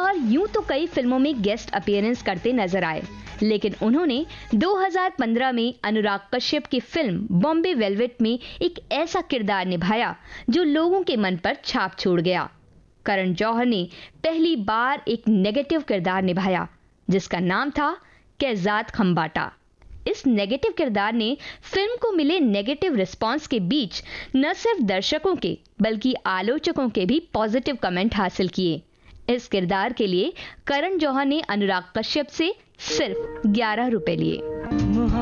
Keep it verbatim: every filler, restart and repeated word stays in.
जौहर यूं तो कई फिल्मों में गेस्ट अपीयरेंस करते नजर आए, लेकिन उन्होंने दो हज़ार पंद्रह में अनुराग कश्यप की फिल्म बॉम्बे वेलवेट में एक ऐसा किरदार निभाया जो लोगों के मन पर छाप छोड़ गया। करण जौहर ने पहली बार एक नेगेटिव किरदार निभाया जिसका नाम था कैजात खम्बाटा। इस नेगेटिव किरदार ने फिल्म को मिले नेगेटिव रिस्पांस के बीच न सिर्फ दर्शकों के बल्कि आलोचकों के भी पॉजिटिव कमेंट हासिल किए। इस किरदार के लिए करण जौहर ने अनुराग कश्यप से सिर्फ ग्यारह रुपए लिए।